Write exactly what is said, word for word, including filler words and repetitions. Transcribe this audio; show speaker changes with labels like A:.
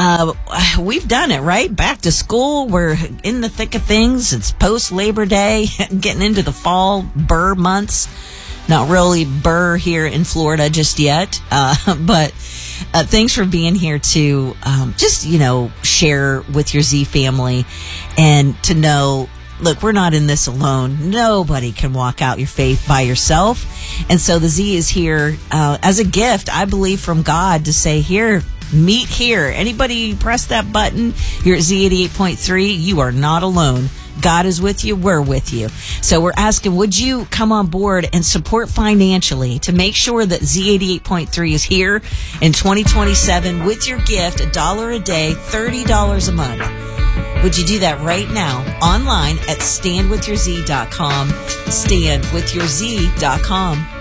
A: uh, we've done it, right? Back to school. We're in the thick of things. It's post Labor Day, getting into the fall burr months. Not really burr here in Florida just yet, uh, but uh, thanks for being here to um, just, you know, share with your Z family and to know, look, we're not in this alone. Nobody can walk out your faith by yourself. And so the Z is here uh, as a gift, I believe, from God to say, here, meet here. Anybody press that button, you're at Z eighty-eight point three. You are not alone. God is with you. We're with you. So we're asking, would you come on board and support financially to make sure that Z eighty-eight point three is here in twenty twenty-seven with your gift, a dollar a day, thirty dollars a month? Would you do that right now online at stand with your z dot com, stand with your z dot com.